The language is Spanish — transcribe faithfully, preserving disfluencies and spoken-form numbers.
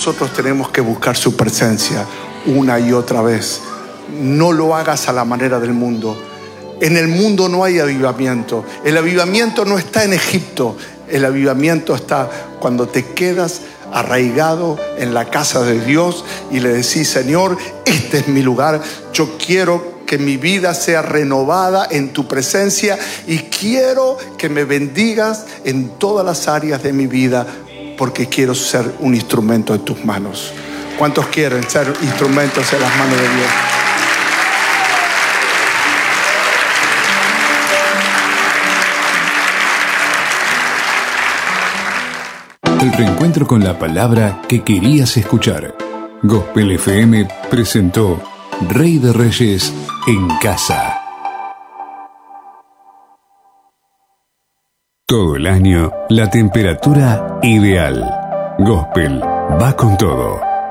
nosotros tenemos que buscar su presencia una y otra vez. No lo hagas a la manera del mundo. En el mundo no hay avivamiento. El avivamiento no está en Egipto. El avivamiento está cuando te quedas arraigado en la casa de Dios y le decís: Señor, este es mi lugar. Yo quiero que mi vida sea renovada en tu presencia y quiero que me bendigas en todas las áreas de mi vida, porque quiero ser un instrumento en tus manos. ¿Cuántos quieren ser instrumentos en las manos de Dios? El reencuentro con la palabra que querías escuchar. Gospel F M presentó Rey de Reyes en casa. Todo el año, la temperatura ideal. Gospel va con todo.